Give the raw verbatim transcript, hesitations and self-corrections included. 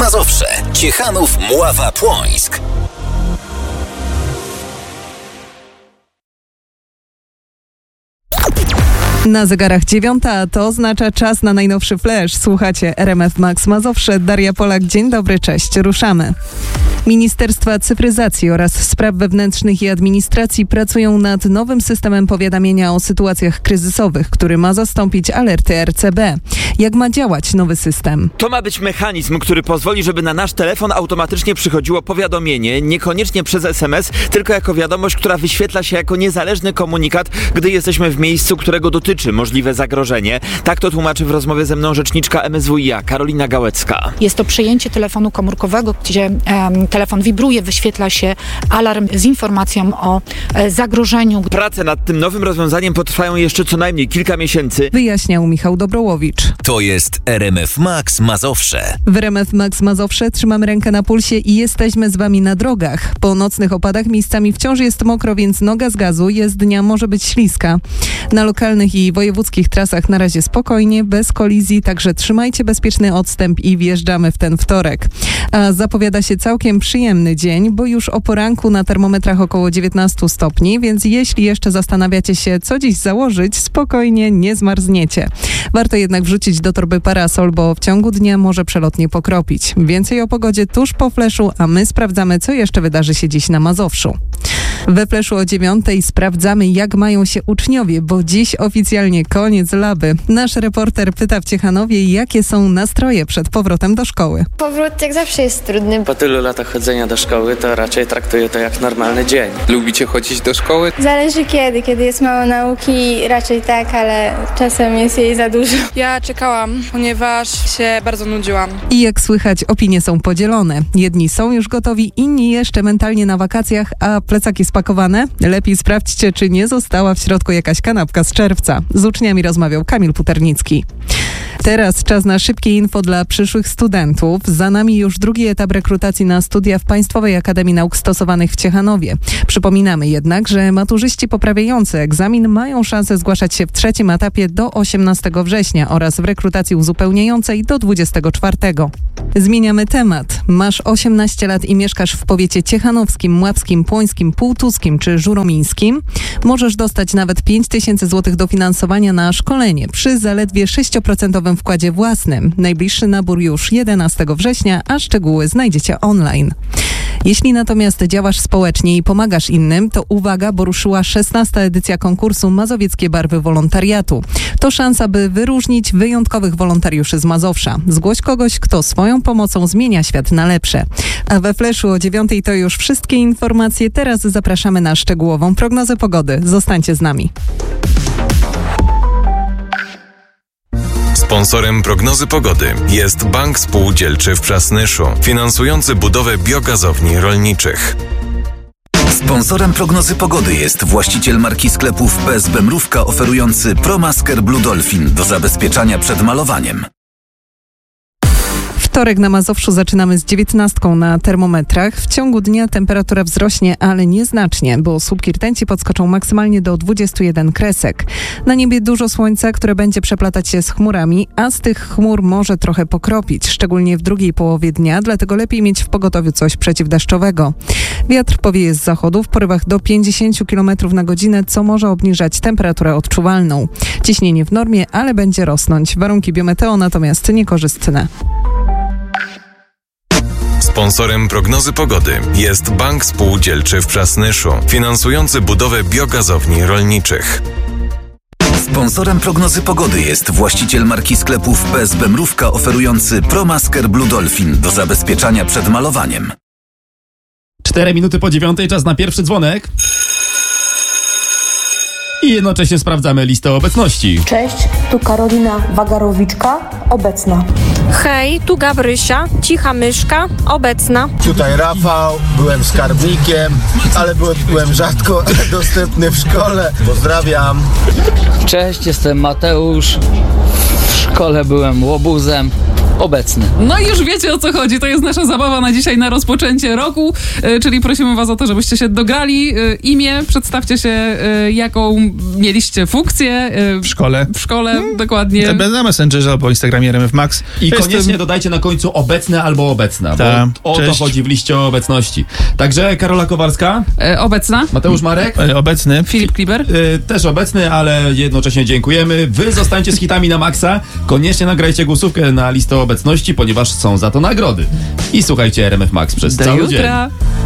Mazowsze, Ciechanów, Mława, Płońsk. Na zegarach dziewiąta, a to oznacza czas na najnowszy flash. Słuchacie R M F Max Mazowsze. Daria Polak, dzień dobry, cześć. Ruszamy. Ministerstwa Cyfryzacji oraz Spraw Wewnętrznych i Administracji pracują nad nowym systemem powiadamiania o sytuacjach kryzysowych, który ma zastąpić alerty R C B. Jak ma działać nowy system? To ma być mechanizm, który pozwoli, żeby na nasz telefon automatycznie przychodziło powiadomienie, niekoniecznie przez S M S, tylko jako wiadomość, która wyświetla się jako niezależny komunikat, gdy jesteśmy w miejscu, którego dotyczy możliwe zagrożenie. Tak to tłumaczy w rozmowie ze mną rzeczniczka M S W i A Karolina Gałecka. Jest to przejęcie telefonu komórkowego, gdzie um, telefon wibruje, wyświetla się alarm z informacją o e, zagrożeniu. Prace nad tym nowym rozwiązaniem potrwają jeszcze co najmniej kilka miesięcy. Wyjaśniał Michał Dobrołowicz. To jest R M F Max Mazowsze. W R M F Max Mazowsze trzymamy rękę na pulsie i jesteśmy z wami na drogach. Po nocnych opadach miejscami wciąż jest mokro, więc noga z gazu, jezdnia może być śliska. Na lokalnych i wojewódzkich trasach na razie spokojnie, bez kolizji, także trzymajcie bezpieczny odstęp i wjeżdżamy w ten wtorek. A zapowiada się całkiem przyjemny dzień, bo już o poranku na termometrach około dziewiętnaście stopni, więc jeśli jeszcze zastanawiacie się, co dziś założyć, spokojnie, nie zmarzniecie. Warto jednak wrzucić do torby parasol, bo w ciągu dnia może przelotnie pokropić. Więcej o pogodzie tuż po fleszu, a my sprawdzamy, co jeszcze wydarzy się dziś na Mazowszu. We fleszu o dziewiątej sprawdzamy, jak mają się uczniowie, bo dziś oficjalnie koniec laby. Nasz reporter pyta w Ciechanowie, jakie są nastroje przed powrotem do szkoły. Powrót jak zawsze jest trudny. Po tylu latach chodzenia do szkoły to raczej traktuję to jak normalny dzień. Lubicie chodzić do szkoły? Zależy kiedy. Kiedy jest mało nauki, raczej tak, ale czasem jest jej za dużo. Ja czekałam, ponieważ się bardzo nudziłam. I jak słychać, opinie są podzielone. Jedni są już gotowi, inni jeszcze mentalnie na wakacjach, a plecaki spakowane? Lepiej sprawdźcie, czy nie została w środku jakaś kanapka z czerwca. Z uczniami rozmawiał Kamil Puternicki. Teraz czas na szybkie info dla przyszłych studentów. Za nami już drugi etap rekrutacji na studia w Państwowej Akademii Nauk Stosowanych w Ciechanowie. Przypominamy jednak, że maturzyści poprawiający egzamin mają szansę zgłaszać się w trzecim etapie do osiemnastego września oraz w rekrutacji uzupełniającej do dwudziestego czwartego. Zmieniamy temat. Masz osiemnaście lat i mieszkasz w powiecie ciechanowskim, mławskim, płońskim, półtuskim czy żuromińskim? Możesz dostać nawet pięć tysięcy złotych dofinansowania na szkolenie przy zaledwie sześć procent wkładzie własnym. Najbliższy nabór już jedenastego września, a szczegóły znajdziecie online. Jeśli natomiast działasz społecznie i pomagasz innym, to uwaga, bo ruszyła szesnasta edycja konkursu Mazowieckie Barwy Wolontariatu. To szansa, by wyróżnić wyjątkowych wolontariuszy z Mazowsza. Zgłoś kogoś, kto swoją pomocą zmienia świat na lepsze. A we fleszu o dziewiątej to już wszystkie informacje. Teraz zapraszamy na szczegółową prognozę pogody. Zostańcie z nami. Sponsorem prognozy pogody jest Bank Spółdzielczy w Przasnyszu, finansujący budowę biogazowni rolniczych. Sponsorem prognozy pogody jest właściciel marki sklepów P S B Mrówka oferujący ProMasker Blue Dolphin do zabezpieczania przed malowaniem. Wtorek na Mazowszu zaczynamy z dziewiętnastką na termometrach. W ciągu dnia temperatura wzrośnie, ale nieznacznie, bo słupki rtęci podskoczą maksymalnie do dwudziestu jeden kresek. Na niebie dużo słońca, które będzie przeplatać się z chmurami, a z tych chmur może trochę pokropić, szczególnie w drugiej połowie dnia, dlatego lepiej mieć w pogotowiu coś przeciwdeszczowego. Wiatr powieje z zachodu w porywach do pięćdziesiąt kilometrów na godzinę, co może obniżać temperaturę odczuwalną. Ciśnienie w normie, ale będzie rosnąć. Warunki biometeo natomiast niekorzystne. Sponsorem prognozy pogody jest Bank Spółdzielczy w Przasnyszu, finansujący budowę biogazowni rolniczych. Sponsorem prognozy pogody jest właściciel marki sklepów P S B Mrówka oferujący ProMasker Blue Dolphin do zabezpieczania przed malowaniem. Cztery minuty po dziewiątej, czas na pierwszy dzwonek. I jednocześnie sprawdzamy listę obecności. Cześć, tu Karolina Wagarowiczka, obecna. Hej, tu Gabrysia, cicha myszka, obecna. Tutaj Rafał, byłem skarbnikiem, ale byłem rzadko dostępny w szkole. Pozdrawiam. Cześć, jestem Mateusz. W szkole byłem łobuzem, Obecny. No i już wiecie, o co chodzi. To jest nasza zabawa na dzisiaj, na rozpoczęcie roku, y, czyli prosimy was o to, żebyście się dograli. Y, imię, przedstawcie się, y, jaką mieliście funkcję. Y, w szkole. W szkole, hmm. dokładnie. Na Messengerze albo Instagramie R M F Max. I to koniecznie jestem... dodajcie na końcu obecny albo obecna, Ta, bo o cześć. to chodzi w liście o obecności. Także Karola Kowalska. Y, obecna. Mateusz Marek. Y, obecny. Filip Kliber. Y, też obecny, ale jednocześnie dziękujemy. Wy zostańcie z hitami na maksa. Koniecznie nagrajcie głosówkę na listę obecności, ponieważ są za to nagrody. I słuchajcie R M F Max przez Do cały jutra. dzień.